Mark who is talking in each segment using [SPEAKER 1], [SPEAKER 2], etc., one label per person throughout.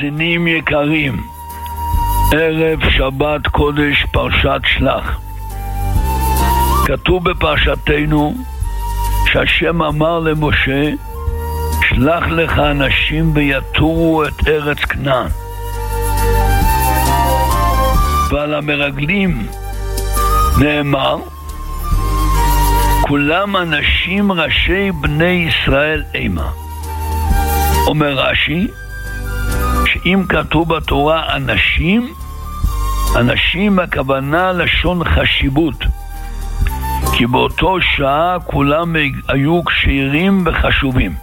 [SPEAKER 1] מאזינים יקרים, ערב שבת קודש פרשת שלח. כתוב בפרשתנו שהשם אמר למשה, שלח לך אנשים ויתורו את ארץ כנען. ועל המרגלים נאמר, כולם אנשים ראשי בני ישראל אימה. אומר רש"י, שאם כתוב בתורה אנשים הכוונה לשון חשיבות, כי באותו שעה כולם היו כשירים וחשובים.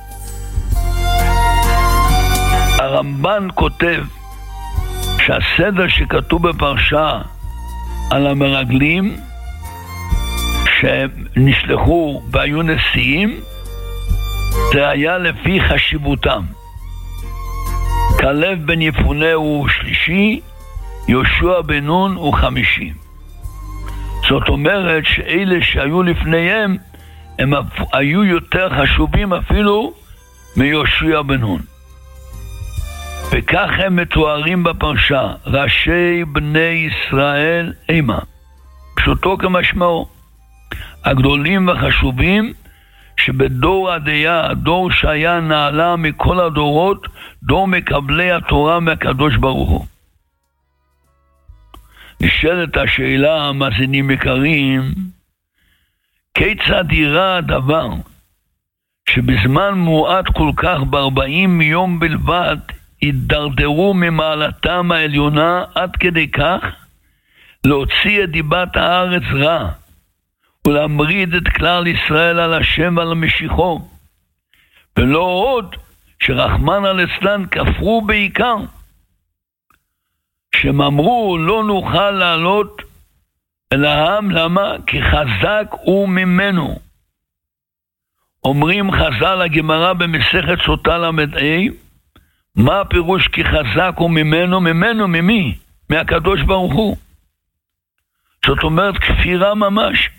[SPEAKER 1] הרמב"ן כותב שהסדר שכתוב בפרשה על המרגלים שנשלחו והיו נשיאים, זה היה לפי חשיבותם. כלב בן יפונה הוא שלישי, יהושע בן נון הוא חמישי. זאת אומרת שאלה שהיו לפניהם הם היו יותר חשובים אפילו מיהושע בן נון. וכך הם מתוארים בפרשה, ראשי בני ישראל אימה, פשוטו כמשמעו, הגדולים והחשובים שבדור הדיה, הדור שהיה נעלה מכל הדורות, דור מקבלי התורה מהקדוש ברוך הוא. נשאלת השאלה, מאזינים יקרים, כיצד יראה הדבר שבזמן מועט כל כך ב40 יום בלבד התדרדרו ממעלתם העליונה עד כדי כך להוציא את דיבת הארץ רע ולהמריד את כלל ישראל על השם ועל המשיחו, ולא עוד שרחמנא ליצלן כפרו בעיקר, שהם אמרו לא נוכל לעלות אל העם, למה? כי חזק הוא ממנו. אומרים חז"ל הגמרא במסכת סוטה ל"ה, מה הפירוש כי חזק הוא ממנו? ממנו ממי? מהקדוש ברוך הוא. זאת אומרת כפירה ממש.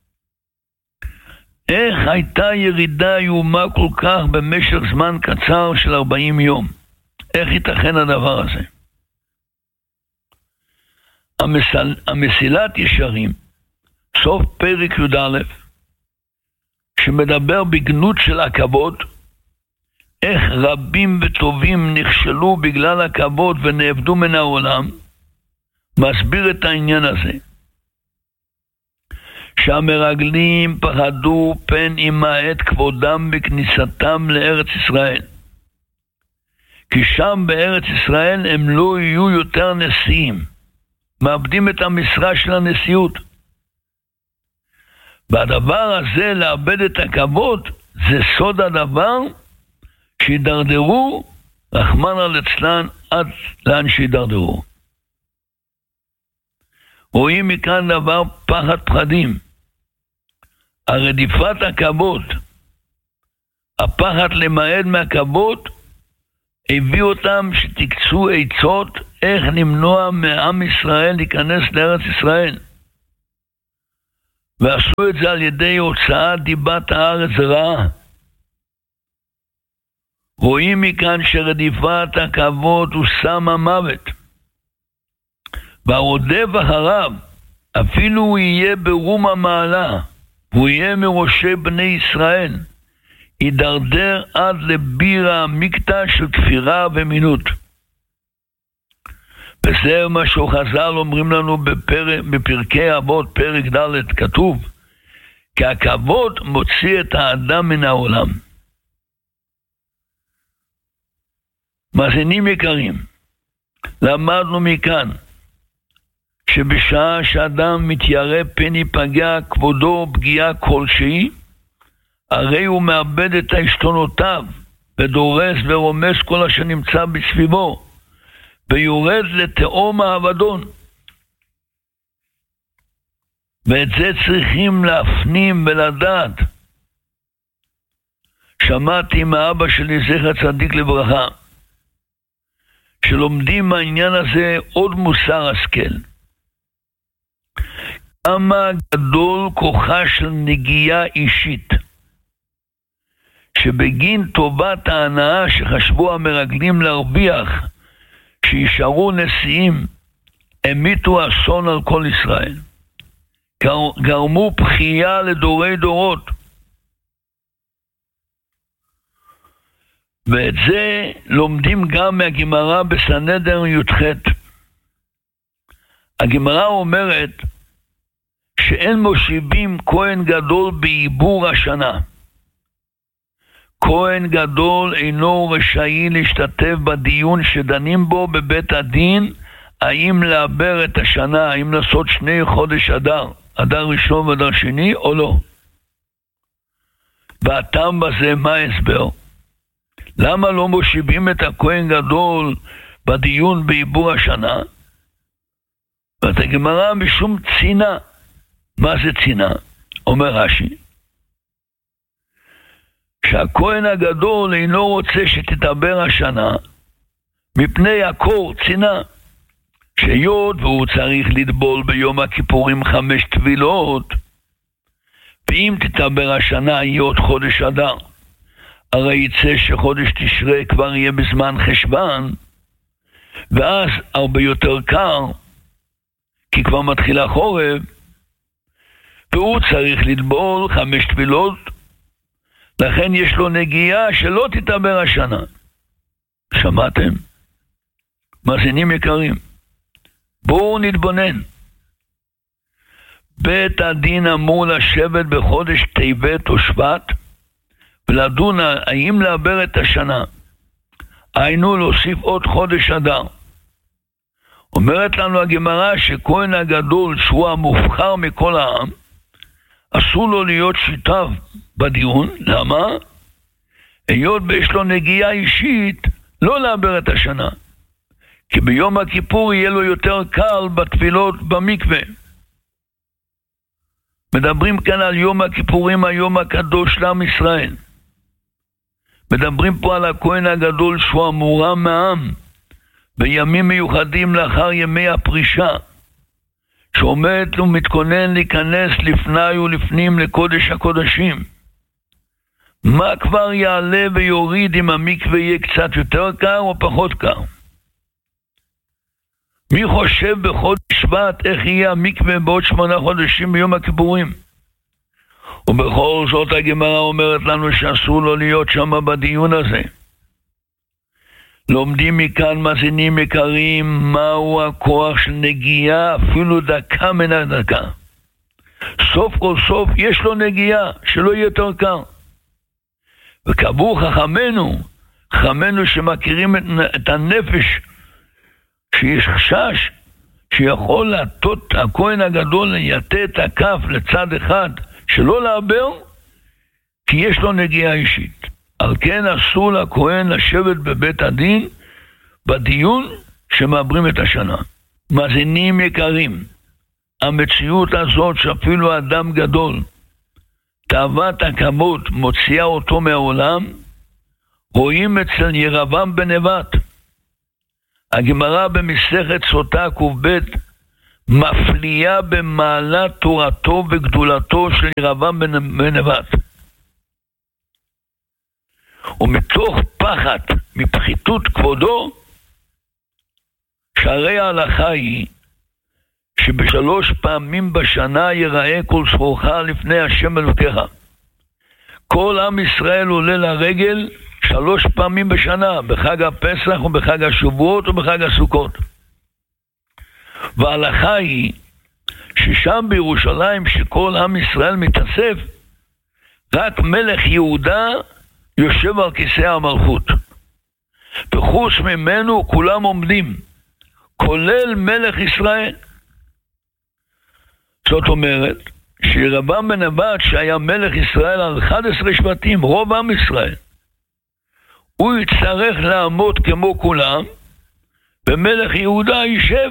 [SPEAKER 1] איך הייתה ירידה איומה כל כך במשך זמן קצר של 40 יום? איך ייתכן הדבר הזה? המסילת ישרים, סוף פרק י"א, שמדבר בגנות של הכבוד, איך רבים וטובים נכשלו בגלל הכבוד ונאבדו מן העולם, מסביר את העניין הזה. שהמרגלים פחדו פן ימעט כבודם בכניסתם לארץ ישראל, כי שם בארץ ישראל הם לא יהיו יותר נשיאים, מאבדים את המשרה של הנשיאות. והדבר הזה, לאבד את הכבוד, זה סוד הדבר שידרדרו רחמנא ליצלן עד לאן שידרדרו. רואים מכאן דבר פחד פחדים. הרדיפת הכבוד, הפחד למעט מהכבוד, הביא אותם שתקצו עצות איך למנוע מעם ישראל להיכנס לארץ ישראל. ועשו את זה על ידי הוצאת דיבת הארץ רעה. רואים מכאן שרדיפת הכבוד הוא סם המוות. והרודף אחריו, אפילו הוא יהיה ברום המעלה, הוא יהיה מראשי בני ישראל, יידרדר עד לבירה המקטע של כפירה ומינות. וזה מה שחז"ל אומרים לנו בפרקי אבות, פרק ד', כתוב, כי הכבוד מוציא את האדם מן העולם. מאזינים יקרים, למדנו מכאן, שבשעה שאדם מתיירא פן ייפגע כבודו פגיעה כלשהי, הרי הוא מאבד את העשתונותיו, ודורס ורומס כל אשר נמצא בסביבו, ויורד לתהום האבדון. ואת זה צריכים להפנים ולדעת. שמעתי מאבא שלי זכר צדיק לברכה, שלומדים מהעניין הזה עוד מוסר השכל. כמה גדול כוחה של נגיעה אישית, שבגין טובת ההנאה שחשבו המרגלים להרוויח שישארו נשיאים, המיתו אסון על כל ישראל. גרמו בכייה לדורי דורות. ואת זה לומדים גם מהגמרא בסנהדרין י"ח. הגמרא אומרת שאין מושיבים כהן גדול בעיבור השנה. כהן גדול אינו רשאי להשתתף בדיון שדנים בו בבית הדין, האם לעבר את השנה, האם לעשות 2 חודש אדר, אדר ראשון ואדר שני או לא. והטעם בזה, מה ההסבר? למה לא מושיבים את הכהן גדול בדיון בעיבור השנה? ואת הגמרא משום צינה. מה זה צינה? אומר רש"י, שהכהן הגדול אינו רוצה שתתעבר השנה מפני הקור, צינה, שיות והוא צריך לטבול ביום הכיפורים 5 טבילות, ואם תתעבר השנה יהיה עוד חודש אדר, הרי יצא שחודש תשרי כבר יהיה בזמן חשבן, ואז הרבה יותר קר, כי כבר מתחיל החורף, והוא צריך לטבול 5 טבילות, לכן יש לו נגיעה שלא תתעבר השנה. שמעתם? מאזינים יקרים, בואו נתבונן. בית הדין אמור לשבת בחודש טבת או שבט ולדון האם לעבר את השנה, היינו להוסיף עוד חודש אדר. אומרת לנו הגמרא שכהן הגדול שהוא המובחר מכל העם, אסור לו להיות שותף בדיון. למה? היות ויש לו נגיעה אישית לא לעבר את השנה, כי ביום הכיפור יהיה לו יותר קל בתפילות במקווה. מדברים כאן על יום הכיפורים, היום הקדוש לעם ישראל. מדברים פה על הכהן הגדול שהוא המורם מהעם בימים מיוחדים לאחר ימי הפרישה, שעומד ומתכונן להיכנס לפני ולפנים לקודש הקודשים. מה כבר יעלה ויוריד אם המקווה יהיה קצת יותר קר או פחות קר? מי חושב בחודש שבט איך יהיה המקווה בעוד 8 חודשים ביום הכיפורים? ובכל זאת הגמרא אומרת לנו שאסור לו להיות שם בדיון הזה. לומדים מכאן מאזינים יקרים מהו הכוח של נגיעה אפילו דקה מן הדקה. סוף כל סוף יש לו נגיעה שלא יהיה יותר קר. וקבעו חכמינו שמכירים את הנפש, שיש חשש שיכול להטות הכהן הגדול ליטה את הכף לצד אחד שלא לעבר, כי יש לו נגיעה אישית. על כן אסור לכהן לשבת בבית הדין בדיון שמעברים את השנה. מאזינים יקרים, המציאות הזאת שאפילו אדם גדול תאוות הכבוד מוציאה אותו מהעולם, רואים אצל ירבעם בן נבט. הגמרא במסכת סוטה ק"ב מפליאה במעלת תורתו וגדולתו של ירבעם בן נבט. ומתוך פחד מפחיתות כבודו, שהרי ההלכה היא שב3 פעמים בשנה ייראה כל זכורך לפני השם אלוקיך. כל עם ישראל עולה לרגל 3 פעמים בשנה, בחג הפסח ובחג השבועות ובחג הסוכות. וההלכה היא ששם בירושלים שכל עם ישראל מתאסף, רק מלך יהודה יושב על כיסא המלכות, וחוץ ממנו כולם עומדים, כולל מלך ישראל. זאת אומרת שירבעם בן נבט שהיה מלך ישראל על 11 שבטים, רוב עם ישראל, הוא יצטרך לעמוד כמו כולם, ומלך יהודה יישב.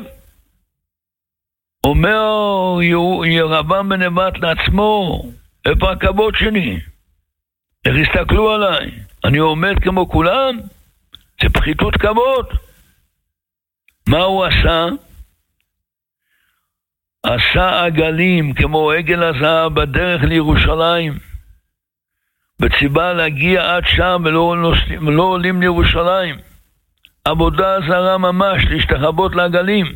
[SPEAKER 1] אומר ירבעם בן נבט לעצמו, איפה הכבוד שלי? איך הסתכלו עליי? אני עומד כמו כולם? זה פחיתות כבוד. מה הוא עשה? עשה עגלים כמו עגל הזהב בדרך לירושלים, וציווה להגיע עד שם ולא עולים לירושלים. עבודה זרה ממש, להשתחוות לעגלים.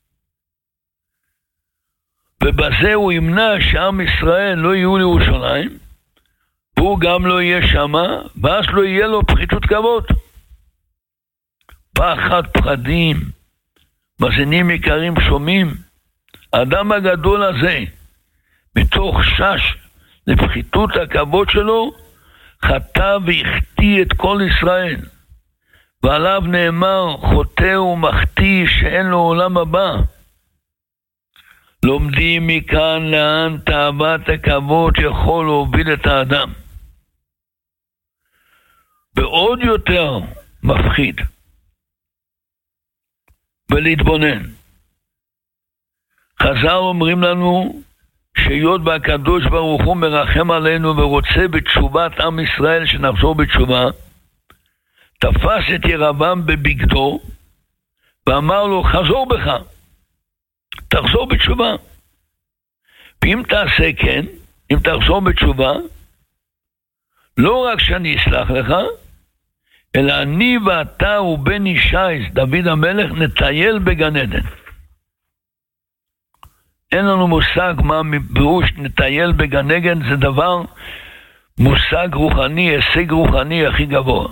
[SPEAKER 1] ובזה הוא ימנע שעם ישראל לא יהיו לירושלים, והוא גם לא יהיה שמה, ואז לא יהיה לו פחיתות כבוד. פחד פחדים, מאזינים יקרים שומעים, האדם הגדול הזה, מתוך שש לפחיתות הכבוד שלו, חטא והחטיא את כל ישראל, ועליו נאמר חוטא ומחטיא שאין לו עולם הבא. לומדים מכאן לאן תאוות הכבוד יכול להוביל את האדם. ועוד יותר מפחיד ולהתבונן. חז"ל אומרים לנו שהיות והקדוש ברוך הוא מרחם עלינו ורוצה בתשובת עם ישראל שנחזור בתשובה, תפס את ירבעם בבגדו ואמר לו חזור בך, תחזור בתשובה. ואם תעשה כן, אם תחזור בתשובה, לא רק שאני אסלח לך, אלא אני ואתה ובן ישי, דוד המלך, נטייל בגן עדן. אין לנו מושג מה פירוש נטייל בגן עדן, זה דבר, מושג רוחני, הישג רוחני הכי גבוה.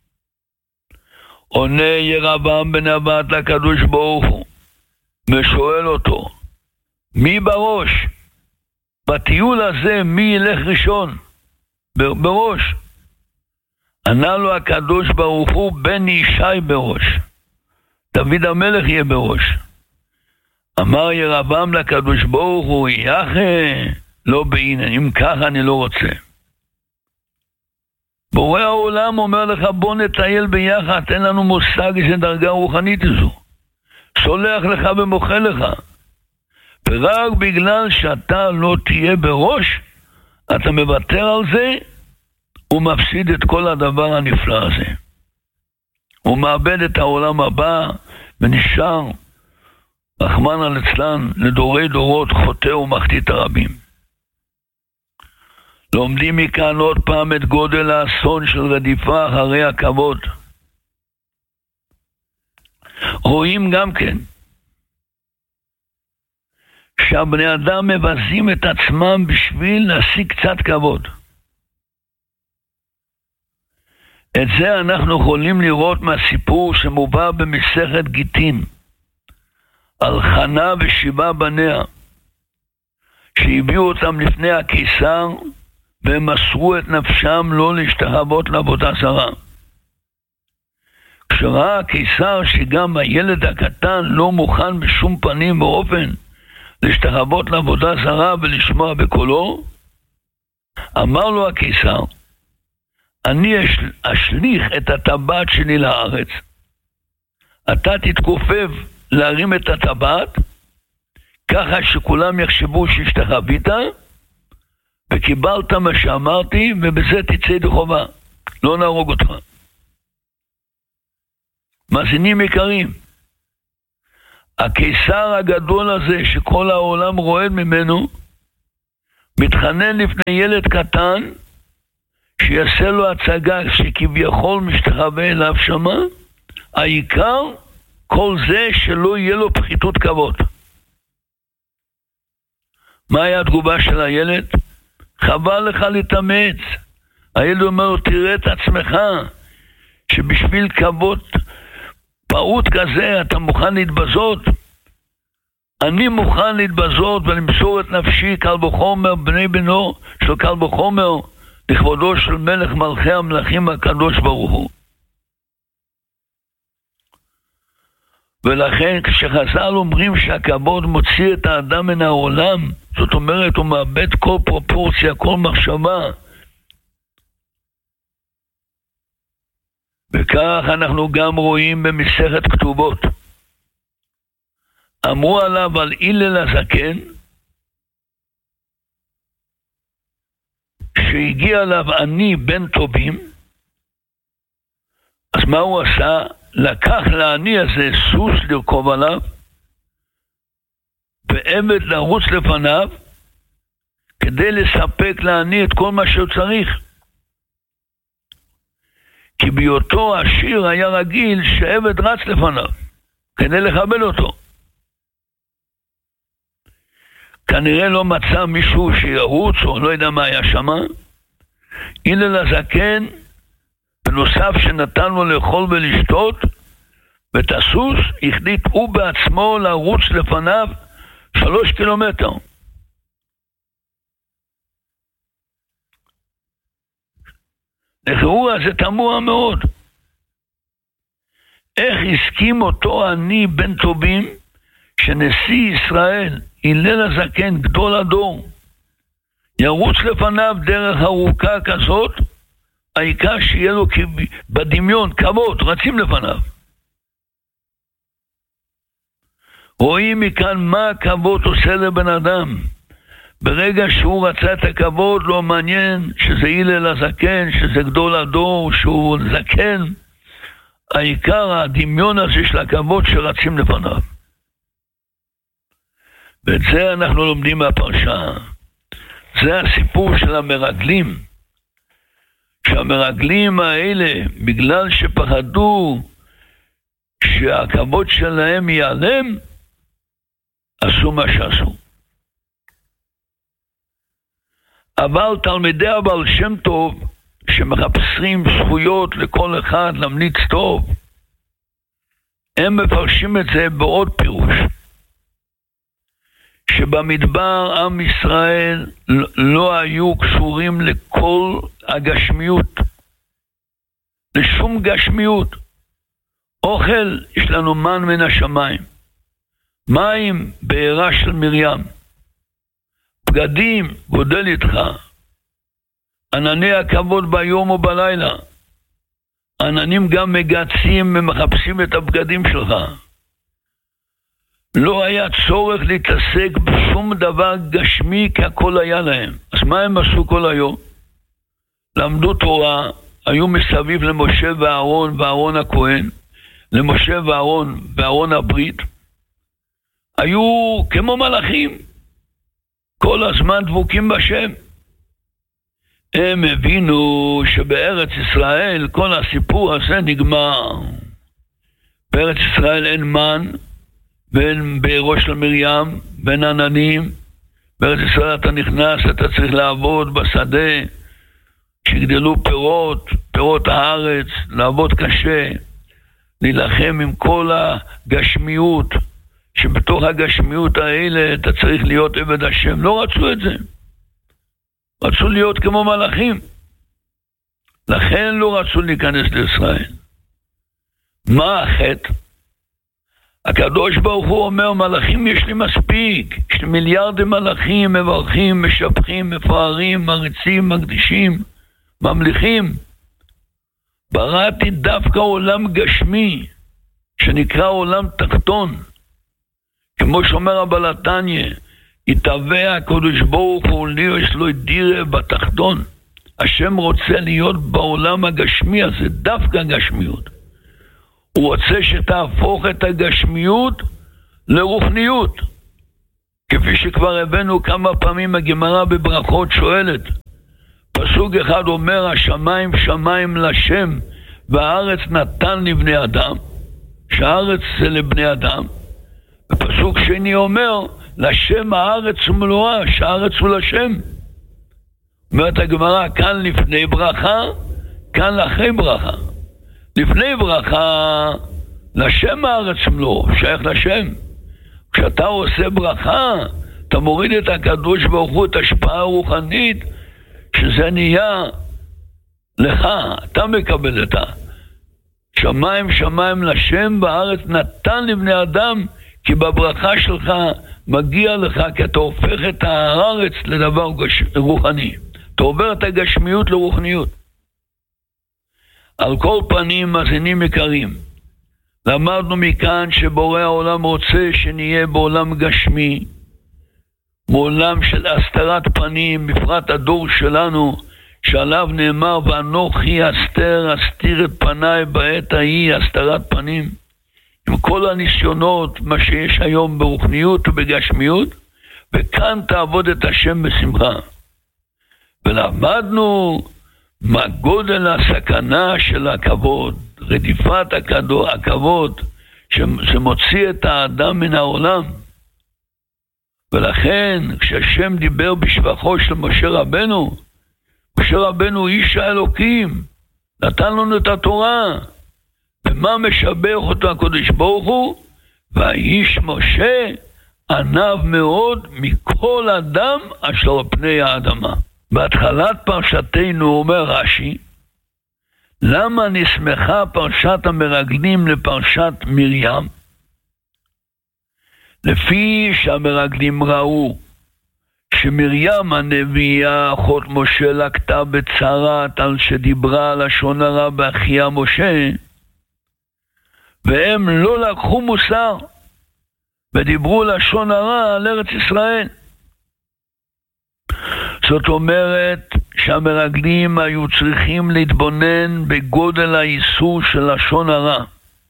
[SPEAKER 1] עונה ירבעם בן נבט לקדוש ברוך הוא, ושואל אותו, מי בראש? בטיול הזה מי ילך ראשון? בראש. ענה לו הקדוש ברוך הוא, בן ישי בראש, דוד המלך יהיה בראש. אמר ירבעם לקדוש ברוך הוא, יחי לא בעינן, אם ככה אני לא רוצה. בורא העולם אומר לך בוא נטייל ביחד, תן לנו מושג איזה דרגה רוחנית זו, סולח לך ומוחה לך, ורק בגלל שאתה לא תהיה בראש אתה מוותר על זה ומפסיד את כל הדבר הנפלא הזה. הוא מאבד את העולם הבא ונשאר רחמנא ליצלן לדורי דורות חוטא ומחטיא את הרבים. לומדים מכאן עוד פעם את גודל האסון של רדיפה אחרי הכבוד. רואים גם כן שהבני אדם מבזים את עצמם בשביל להשיג קצת כבוד. את זה אנחנו יכולים לראות מהסיפור שמובא במסכת גיטין על חנה ושבעה בניה, שהביאו אותם לפני הקיסר והם מסרו את נפשם לא להשתחוות לעבודה זרה. כשראה הקיסר שגם הילד הקטן לא מוכן בשום פנים ואופן להשתחוות לעבודה זרה ולשמוע בקולו, אמר לו הקיסר, אני אשליך את הטבעת שלי לארץ, אתה תתכופף להרים את הטבעת ככה שכולם יחשבו שהשתחווית וקיבלת מה שאמרתי, ובזה תצא ידי חובה, לא נהרוג אותך. מאזינים יקרים, הקיסר הגדול הזה שכל העולם רועד ממנו מתחנן לפני ילד קטן שיעשה לו הצגה שכביכול משתחווה אליו שמה, העיקר כל זה שלא יהיה לו פחיתות כבוד. מה היה התגובה של הילד? חבל לך להתאמץ. הילד אומר לו, תראה את עצמך שבשביל כבוד פעוט כזה אתה מוכן להתבזות? אני מוכן להתבזות ולמסור את נפשי קל וחומר בני בנו של קל וחומר לכבודו של מלך מלכי המלכים הקדוש ברוך הוא. ולכן כשחז"ל אומרים שהכבוד מוציא את האדם מן העולם, זאת אומרת הוא מאבד כל פרופורציה, כל מחשבה, וכך אנחנו גם רואים במסכת כתובות. אמרו עליו על הלל הזקן שהגיע אליו אני בן טובים, אז מה הוא עשה? לקח לעני הזה סוס לרכוב עליו ועבד לרוץ לפניו כדי לספק לעני את כל מה שהוא צריך. כי בהיותו עשיר היה רגיל שעבד רץ לפניו, כדי לכבד אותו. כנראה לא מצא מישהו שירוץ, או לא יודע מה היה שמה. הנה לזקן, בנוסף שנתן לו לאכול ולשתות, ואת הסוס החליט הוא בעצמו לרוץ לפניו 3 קילומטר. לכאורה זה תמוה מאוד. איך הסכים אותו עני בן טובים, שנשיא ישראל, הלל הזקן, גדול הדור, ירוץ לפניו דרך ארוכה כזאת, העיקר שיהיה לו בדמיון, כבוד, רצים לפניו. רואים מכאן מה הכבוד עושה לבן אדם. ברגע שהוא רצה את הכבוד, לא מעניין שזה הלל הזקן, שזה גדול הדור, שהוא זקן. העיקר הדמיון הזה של הכבוד שרצים לפניו. ואת זה אנחנו לומדים מהפרשה. זה הסיפור של המרגלים. שהמרגלים האלה, בגלל שפחדו שהכבוד שלהם ייעלם, עשו מה שעשו. אבל תלמידי הבעל שם טוב, שמחפשים זכויות לכל אחד להמליץ טוב, הם מפרשים את זה בעוד פירוש. שבמדבר עם ישראל לא היו קשורים לכל הגשמיות, לשום גשמיות. אוכל, יש לנו מן מן השמיים. מים, בעירה של מרים. בגדים, גודל איתך. ענני הכבוד ביום ובלילה. עננים גם מגצים ומחפשים את הבגדים שלך. לא היה צורך להתעסק בשום דבר גשמי, כי הכל היה להם. אז מה הם עשו כל היום? למדו תורה, היו מסביב למשה ואהרון ואהרון הכהן, למשה ואהרון ואהרון הברית. היו כמו מלאכים, כל הזמן דבוקים בשם. הם הבינו שבארץ ישראל כל הסיפור הזה נגמר. בארץ ישראל אין מן, בין בעירו של מרים, בין עננים. בארץ ישראל אתה נכנס, אתה צריך לעבוד בשדה, שיגדלו פירות, פירות הארץ, לעבוד קשה, להילחם עם כל הגשמיות, שבתוך הגשמיות האלה אתה צריך להיות עבד השם. לא רצו את זה. רצו להיות כמו מלאכים. לכן לא רצו להיכנס לישראל. מה החטא? הקדוש ברוך הוא אומר, מלאכים יש לי מספיק, יש לי מיליארדי מלאכים, מברכים, משבחים, מפארים, מריצים, מקדישים, ממליכים. בראתי דווקא עולם גשמי, שנקרא עולם תחתון. כמו שאומר הבעל התניא, יתהווה הקדוש ברוך הוא לי יש לו דירה בתחתון. השם רוצה להיות בעולם הגשמי הזה, דווקא הגשמיות. הוא רוצה שתהפוך את הגשמיות לרוחניות. כפי שכבר הבאנו כמה פעמים, הגמרא בברכות שואלת, פסוק אחד אומר, השמיים שמיים לשם, והארץ נתן לבני אדם, שהארץ זה לבני אדם. ופסוק שני אומר, לשם הארץ ומלואה, שהארץ הוא לשם. אומרת הגמרא, כאן לפני ברכה, כאן לאחרי ברכה. לפני ברכה, לשם הארץ מלוא, שייך לשם. כשאתה עושה ברכה, אתה מוריד את הקדוש ברוך הוא, את השפעה הרוחנית, שזה נהיה לך, אתה מקבל את שמיים שמיים לשם, בארץ נתן לבני אדם, כי בברכה שלך מגיע לך, כי אתה הופך את הארץ לדבר רוחני. אתה עובר את הגשמיות לרוחניות. על כל פנים, מאזינים יקרים, למדנו מכאן שבורא העולם רוצה שנהיה בעולם גשמי, בעולם של הסתרת פנים, בפרט הדור שלנו, שעליו נאמר, ואנוכי אסתיר את פניי בעת ההיא, הסתרת פנים. עם כל הניסיונות, מה שיש היום ברוחניות ובגשמיות, וכאן תעבוד את השם בשמחה. ולמדנו מה גודל הסכנה של הכבוד, רדיפת הכבוד שמוציא את האדם מן העולם. ולכן כשהשם דיבר בשבחו של משה רבנו, משה רבנו איש האלוקים, נתן לנו את התורה, ומה משבח אותו הקדוש ברוך הוא? והאיש משה ענב מאוד מכל אדם אשר על פני האדמה. בהתחלת פרשתנו אומר רש"י, למה נסמכה פרשת המרגלים לפרשת מרים? לפי שהמרגלים ראו שמרים הנביאה אחות משה לקטה בצרת על שדיברה על לשון הרע באחיה משה, והם לא לקחו מוסר ודיברו לשון הרע על ארץ ישראל. זאת אומרת שהמרגלים היו צריכים להתבונן בגודל האיסור של לשון הרע,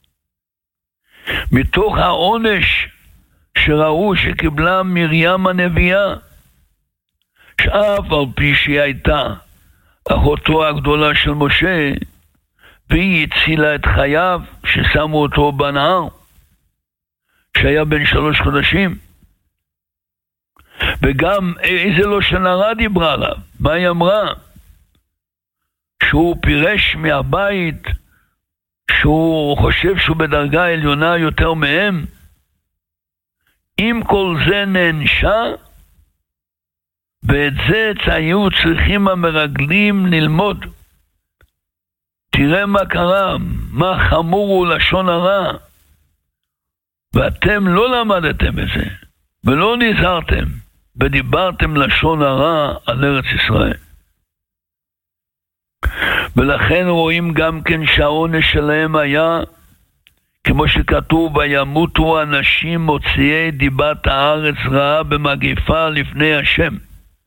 [SPEAKER 1] מתוך העונש שראו שקיבלה מרים הנביאה, שאף על פי שהיא הייתה אחותו הגדולה של משה, והיא הצילה את חייו ששמו אותו בנהר שהיה בן 3 חודשים. וגם איזה לשון הרע דיברה עליו, מה היא אמרה? שהוא פירש מהבית, שהוא חושב שהוא בדרגה עליונה יותר מהם. עם כל זה נענשה, ואת זה היו צריכים המרגלים ללמוד. תראה מה קרה, מה חמור הוא לשון הרע, ואתם לא למדתם את זה, ולא נזהרתם, ודיברתם לשון הרע על ארץ ישראל. ולכן רואים גם כן שהעונש שלהם היה, כמו שכתוב, וימותו אנשים מוציאי דיבת הארץ רעה במגפה לפני השם.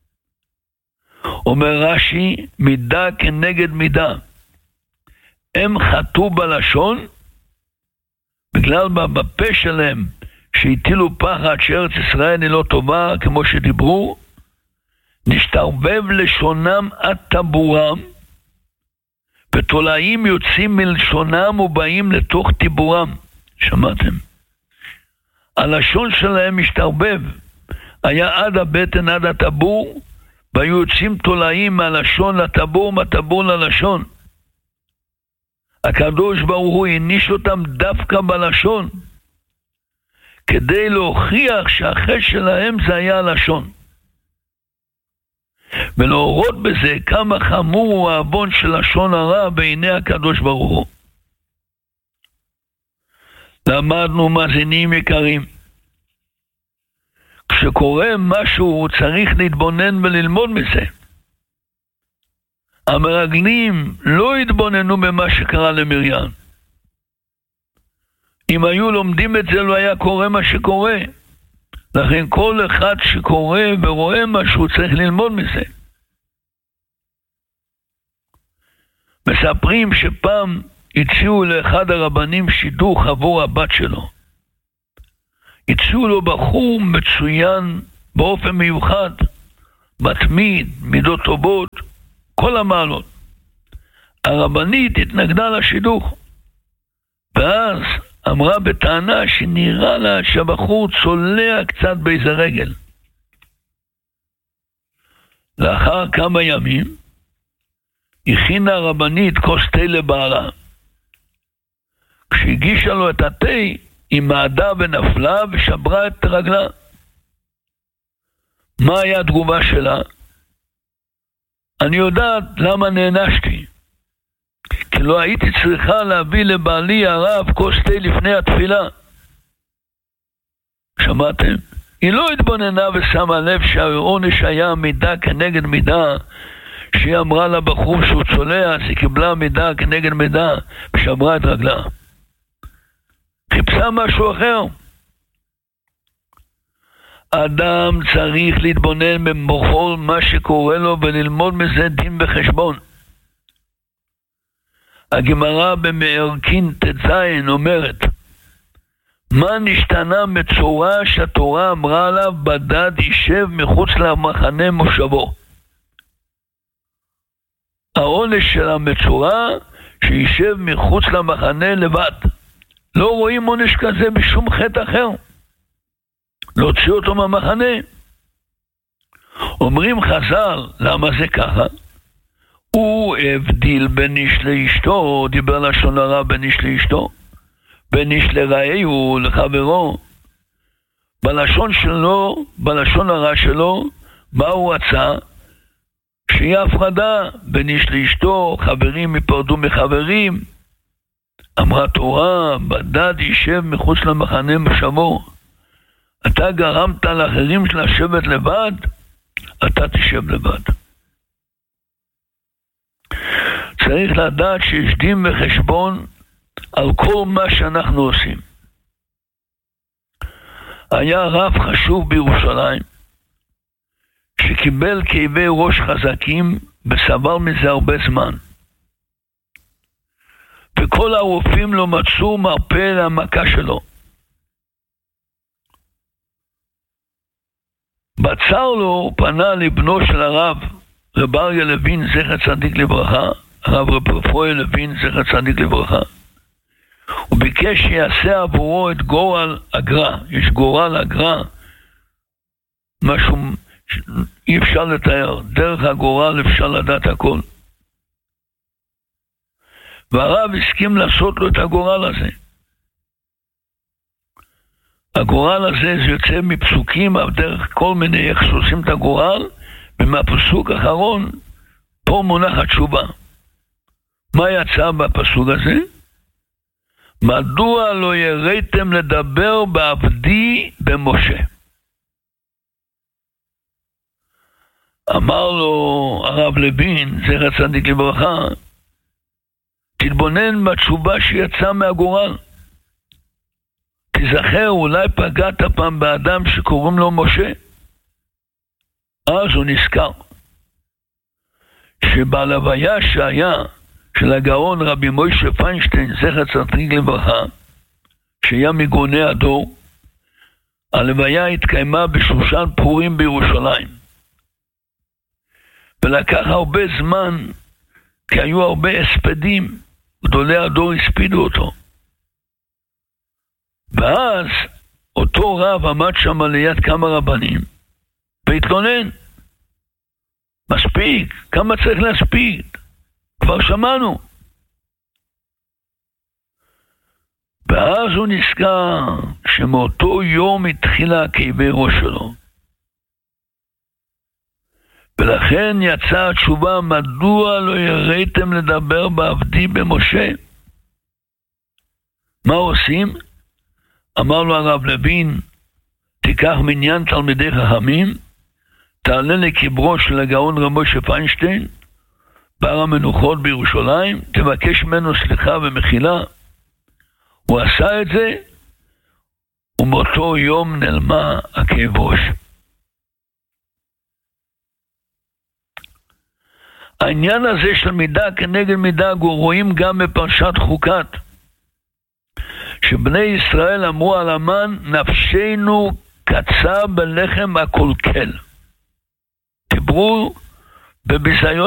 [SPEAKER 1] אומר רש"י, מידה כנגד מידה. הם חטאו בלשון, בגלל בפה שלהם שהטילו פחד שארץ ישראל היא לא טובה, כמו שדיברו, נשתרבב לשונם עד טבורם, ותולעים יוצאים מלשונם ובאים לתוך טיבורם. שמעתם? הלשון שלהם משתרבב, היה עד הבטן עד הטבור, והיו יוצאים תולעים מהלשון לטבור, מהטבור ללשון. הקדוש ברוך הוא העניש אותם דווקא בלשון, כדי להוכיח שהחטא שלהם זה היה הלשון, ולהורות בזה כמה חמור הוא העוון של לשון הרע בעיני הקדוש ברוך הוא. למדנו, מאזינים יקרים, כשקורה משהו צריך להתבונן וללמוד מזה. המרגלים לא התבוננו במה שקרה למרים. אם היו לומדים את זה לא היה קורה מה שקורה. לכן כל אחד שקורא ורואה משהו צריך ללמוד מזה. מספרים שפעם הציעו לאחד הרבנים שידוך עבור הבת שלו. הציעו לו בחור מצוין באופן מיוחד, מתמיד, מידות טובות, כל המעלות. הרבנית התנגדה לשידוך, ואז אמרה בטענה שנראה לה שהבחור צולע קצת באיזה רגל. לאחר כמה ימים הכינה הרבנית כוס תה לבעלה. כשהגישה לו את התה היא מעדה ונפלה ושברה את רגלה. מה היה התגובה שלה? אני יודעת למה נענשתי, כי לא הייתי צריכה להביא לבעלי הרב כוס תה לפני התפילה. שמעתם? היא לא התבוננה ושמה לב שהעונש היה מידה כנגד מידה, שהיא אמרה לבחור שהוא צולע, אז היא קיבלה מידה כנגד מידה ושברה את רגלה. חיפשה משהו אחר. אדם צריך להתבונן בכל מה שקורה לו וללמוד מזה דין וחשבון. הגמרא במערכין ט"ז אומרת, מה נשתנה מצורה שהתורה אמרה עליו בדד יישב מחוץ למחנה מושבו? העונש של המצורע שישב מחוץ למחנה לבד. לא רואים עונש כזה בשום חטא אחר. להוציא אותו מהמחנה. אומרים חז"ל, למה זה ככה? הוא הבדיל בין איש לאשתו, דיבר לשון הרע בין איש לאשתו, בין איש לרעהו, לחברו. בלשון שלו, בלשון הרע שלו, מה הוא רצה? שיהיה הפרדה בין איש לאשתו, חברים יפרדו מחברים. אמרה תורה, בדד יישב מחוץ למחנה משמור. אתה גרמת לאחרים לשבת לבד, אתה תשב לבד. צריך לדעת שיש דין וחשבון על כל מה שאנחנו עושים. היה רב חשוב בירושלים שקיבל כאבי ראש חזקים וסבל מזה הרבה זמן, וכל הרופאים לא מצאו מרפא למכה שלו. בצר לו הוא פנה לבנו של הרב רב אריה לוין זכר צדיק לברכה, הרב רב רפואל לוין זכר צדיק לברכה. הוא ביקש שיעשה עבורו את גורל אגרה. יש גורל אגרה, משהו אי אפשר לתאר, דרך הגורל אפשר לדעת הכל. והרב הסכים לעשות לו את הגורל הזה. הגורל הזה זה יוצא מפסוקים, דרך כל מיני איך שעושים את הגורל, ומהפסוק האחרון פה מונחת תשובה. מה יצא בפסוק הזה? מדוע לא יראיתם לדבר בעבדי במשה? אמר לו הרב לוין זכר צדיק לברכה, תתבונן בתשובה שיצא מהגורל. תזכר, אולי פגעת פעם באדם שקוראים לו משה. אז הוא נזכר שבלוויה שהיה של הגאון רבי מוישה פיינשטיין זכר צדיק לברכה, שהיה מגאוני הדור, הלוויה התקיימה בשושן פורים בירושלים, ולקח הרבה זמן כי היו הרבה הספדים, גדולי הדור הספידו אותו. ואז אותו רב עמד שם ליד כמה רבנים והתלונן, מספיק, כמה צריך להספיק, כבר שמענו. ואז הוא נזכר שמאותו יום התחילה הכאבי ראש שלו, ולכן יצאה התשובה, מדוע לא יראיתם לדבר בעבדי במשה? מה עושים? אמר לו הרב לוין, תיקח מניין תלמידי חכמים, תעלה לקברו של הגאון רב משה פיינשטיין בהר המנוחות בירושלים, תבקש ממנו סליחה ומחילה. הוא עשה את זה, ומאותו יום נעלמה הכאב ראש. העניין הזה של מידה כנגד מידה רואים גם בפרשת חוקת, שבני ישראל אמרו על המן, נפשנו קצה בלחם הקולקל. דיברו בביזיון